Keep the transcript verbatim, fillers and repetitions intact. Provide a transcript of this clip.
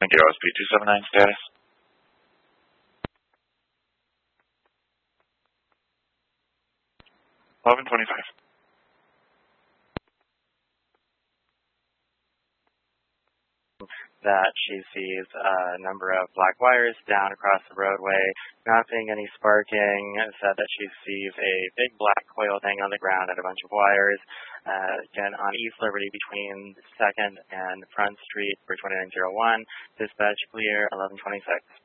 Thank you. O S P two seven nine status. eleven twenty-five. That she sees a number of black wires down across the roadway, not seeing any sparking, said that she sees a big black coil thing on the ground and a bunch of wires. Uh, again, on East Liberty between second and Front Street for twenty-nine oh one, dispatch clear, eleven twenty-six.